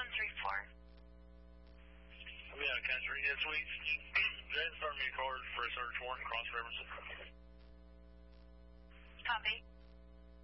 I'm out of country. Yeah, sweet. Transfer me a card for a search warrant and cross-reference it.